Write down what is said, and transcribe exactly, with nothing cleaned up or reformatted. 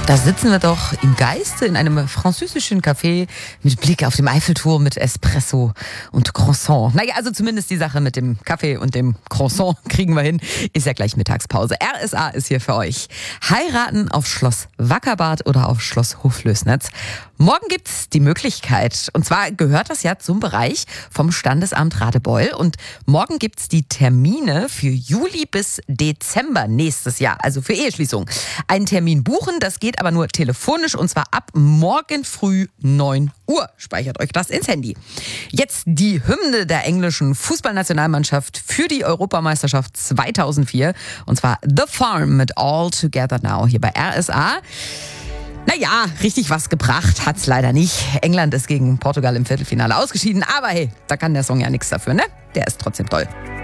Da sitzen wir doch im Geiste in einem französischen Café mit Blick auf dem Eiffelturm mit Espresso und Croissant. Naja, also zumindest die Sache mit dem Kaffee und dem Croissant kriegen wir hin. Ist ja gleich Mittagspause. R S A ist hier für euch. Heiraten auf Schloss Wackerbad oder auf Schloss Hoflößnitz. Morgen gibt's die Möglichkeit. Und zwar gehört das ja zum Bereich vom Standesamt Radebeul. Und morgen gibt's die Termine für Juli bis Dezember nächstes Jahr. Also für Eheschließung. Einen Termin buchen, das geht aber nur telefonisch und zwar ab morgen früh neun Uhr. Speichert euch das ins Handy. Jetzt die Hymne der englischen Fußballnationalmannschaft für die Europameisterschaft zweitausendvier. Und zwar The Farm mit All Together Now hier bei R S A. Naja, richtig was gebracht hat's leider nicht. England ist gegen Portugal im Viertelfinale ausgeschieden. Aber hey, da kann der Song ja nichts dafür, ne? Der ist trotzdem toll.